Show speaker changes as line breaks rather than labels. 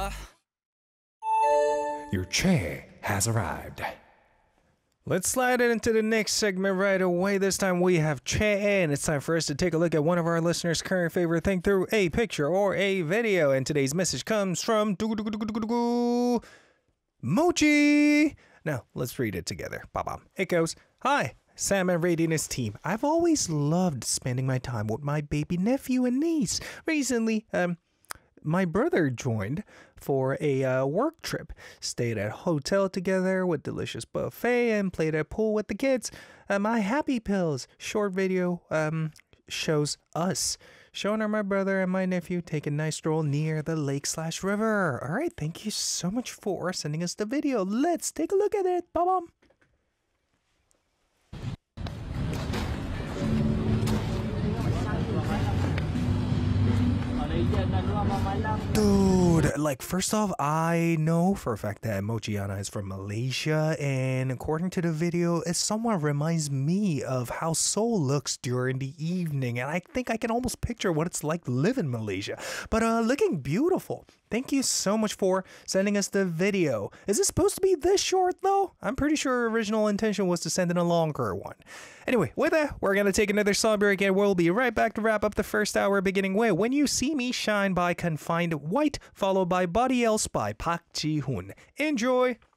Your chair has arrived. Let's slide it into the next segment right away. This time we have Che, and it's time for us to take a look at one of our listeners' current favorite thing through a picture or a video. And today's message comes from Mochi. Now, let's read it together. Ba-bam. It goes, "Hi, Sam and Ray and his team. I've always loved spending my time with my baby nephew and niece. Recently, my brother joined for a work trip, stayed at a hotel together with delicious buffet and played at pool with the kids. My Happy Pills short video shows us. Showing my brother and my nephew take a nice stroll near the lake/river. All right, thank you so much for sending us the video. Let's take a look at it. Bye-bye. Dude, like, first off, I know for a fact that Mochiana is from Malaysia, and according to the video, it somewhat reminds me of how Seoul looks during the evening, and I think I can almost picture what it's like to live in Malaysia. But looking beautiful. Thank you so much for sending us the video. Is it supposed to be this short, though? I'm pretty sure original intention was to send in a longer one. Anyway, with that, we're going to take another song break, and we'll be right back to wrap up the first hour, beginning with When You See Me Shine by Confined White, followed by Body Else by Park Ji-hoon. Enjoy!